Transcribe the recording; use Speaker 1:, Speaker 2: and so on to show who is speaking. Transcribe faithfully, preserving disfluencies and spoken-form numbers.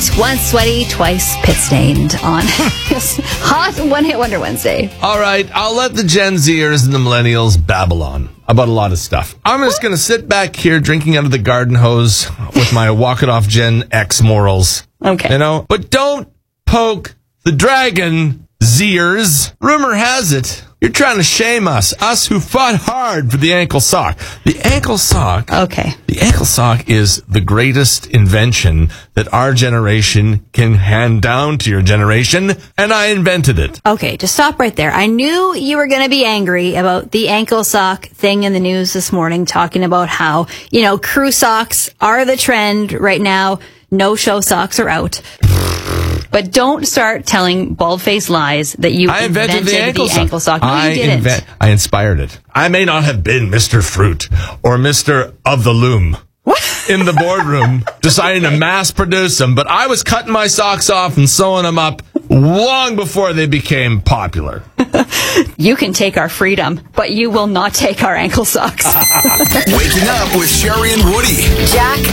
Speaker 1: Once sweaty, twice pit-stained on this hot one-hit wonder Wednesday.
Speaker 2: All right, I'll let the Gen Zers and the millennials babble on about a lot of stuff. I'm just going to sit back here drinking out of the garden hose with my walk it off Gen X morals.
Speaker 1: Okay.
Speaker 2: You know, but don't poke the dragon, Zers. Rumor has it, you're trying to shame us, us who fought hard for the ankle sock. The ankle sock.
Speaker 1: Okay.
Speaker 2: The ankle sock is the greatest invention that our generation can hand down to your generation, and I invented it.
Speaker 1: Okay, just stop right there. I knew you were going to be angry about the ankle sock thing in the news this morning, talking about how, you know, crew socks are the trend right now. No-show socks are out. But don't start telling bald-faced lies that you
Speaker 2: I invented,
Speaker 1: invented
Speaker 2: the ankle
Speaker 1: the
Speaker 2: sock.
Speaker 1: ankle sock. No,
Speaker 2: I
Speaker 1: you didn't.
Speaker 2: Invent, I inspired it. I may not have been Mister Fruit or Mister of the Loom in the boardroom deciding to mass produce them, but I was cutting my socks off and sewing them up long before they became popular.
Speaker 1: You can take our freedom, but you will not take our ankle socks.
Speaker 3: Waking up with Sherry and Woody.
Speaker 4: Jack